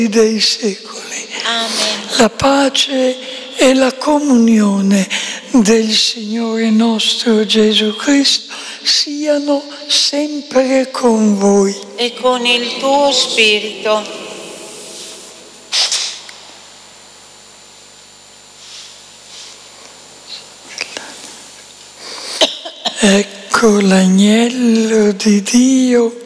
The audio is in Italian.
dei secoli. Amen. La pace e la comunione del Signore nostro Gesù Cristo siano sempre con voi. E con il tuo spirito. Ecco l'agnello di Dio